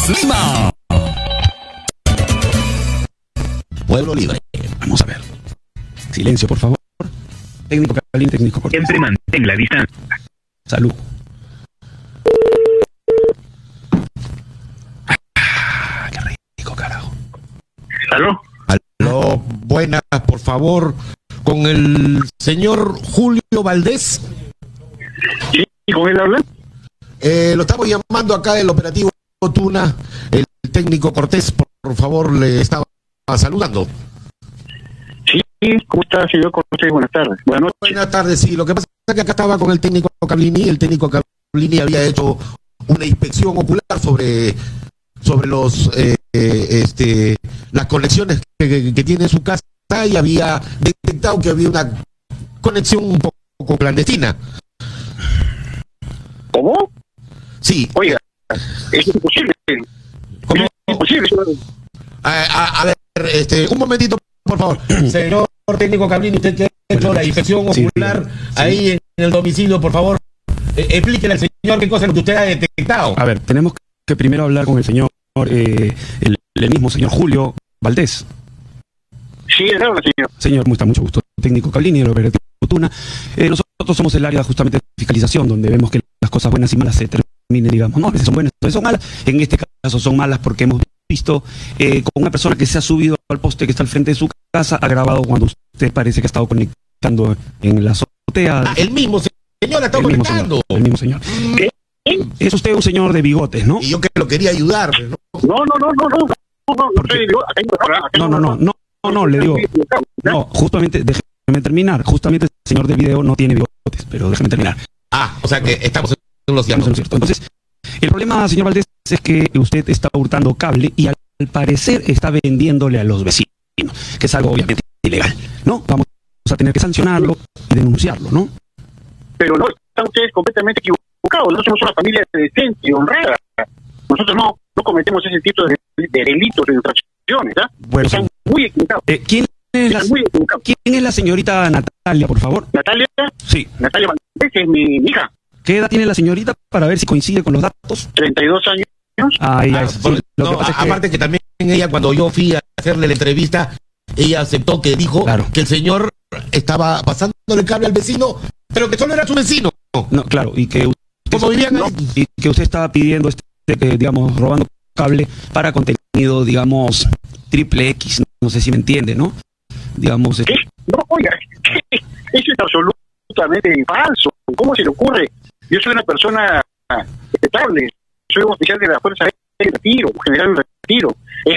Lima. Pueblo Libre. Vamos a ver. Silencio, por favor. Técnico Cablín, técnico Cortés. Siempre mantén la distancia. Salud. Qué rico, carajo. ¿Aló? Aló, buenas, por favor, con el señor Julio Valdés. ¿Sí? ¿Con él habla? Lo estamos llamando acá del operativo Tuna. El técnico Cortés, por favor, le estaba saludando. Sí, ¿cómo está, señor Cortés? Buenas tardes. Buenas noches. Buenas tardes, sí. Lo que pasa es que acá estaba con el técnico Cablini. El técnico Cablini había hecho una inspección ocular sobre los las conexiones que tiene su casa y había detectado que había una conexión un poco clandestina. ¿Cómo? Sí. Oiga, es imposible. ¿Cómo? Es imposible. A ver, un momentito, por favor. Señor técnico Cablini, usted que ha hecho la inspección ocular ahí en el domicilio, por favor, explíquele al señor qué cosa es lo que usted ha detectado. A ver, tenemos que primero hablar con el señor, el mismo señor Julio Valdés. Sí, es habla, señor. Señor, mucho gusto. Técnico Cablini, del operativo Tuna. Nosotros somos el área justamente de fiscalización, donde vemos que las cosas buenas y malas se terminen, digamos, no, a veces son buenas, a veces son malas. En este caso son malas porque hemos visto con una persona que se ha subido al poste que está al frente de su casa, ha grabado cuando usted parece que ha estado conectando en la azotea. El mismo señor está conectando. El mismo señor. ¿Qué? Es usted un señor de bigotes, ¿no? Y yo que lo quería ayudar, ¿no? No, le digo. No, justamente, déjeme terminar. Justamente el señor del video no tiene bigotes, pero déjeme terminar. O sea que estamos en lo cierto. Entonces, el problema, señor Valdés, es que usted está hurtando cable y al parecer está vendiéndole a los vecinos, que es algo obviamente ilegal, ¿no? Vamos a tener que sancionarlo y denunciarlo, ¿no? Pero no, están ustedes completamente equivocados. Nosotros somos una familia decente y honrada. Nosotros no cometemos ese tipo de delitos, de infracciones, ¿ah? Bueno, están muy equivocados. ¿Quién es la señorita Natalia, por favor? ¿Natalia? Sí. Natalia Valdés es mi hija. ¿Qué edad tiene la señorita para ver si coincide con los datos? 32 años. Aparte que también ella, cuando yo fui a hacerle la entrevista, ella aceptó que dijo que el señor estaba pasándole el cable al vecino, pero que solo era su vecino. No, claro, y que como vivían ahí. Y que usted estaba pidiendo, digamos, robando cable para contenido, digamos, triple X, no sé si me entiende, ¿no? Digamos... ¿Qué? No, oiga, eso es absolutamente falso. ¿Cómo se le ocurre? Yo soy una persona estable, soy un oficial de la Fuerza Aérea de Retiro, general de Retiro.